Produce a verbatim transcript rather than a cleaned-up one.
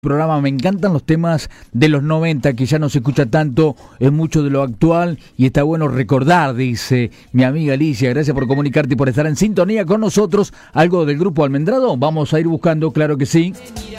Programa, me encantan los temas de los noventa, que ya no se escucha tanto, es mucho de lo actual y está bueno recordar, dice mi amiga Alicia. Gracias por comunicarte y por estar en sintonía con nosotros. ¿Algo del grupo Almendrado? Vamos a ir buscando, claro que sí.